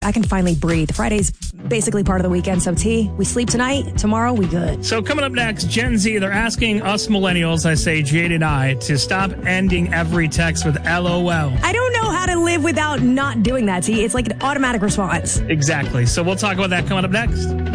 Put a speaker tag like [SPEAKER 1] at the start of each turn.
[SPEAKER 1] I can finally breathe. Friday's basically part of the weekend, so T, we sleep tonight, tomorrow we good.
[SPEAKER 2] So coming up next, Gen Z, they're asking us millennials, I say Jade and I, to stop ending every text with LOL.
[SPEAKER 1] I don't know how to live without not doing that, T. It's like an automatic response.
[SPEAKER 2] Exactly. So we'll talk about that coming up next.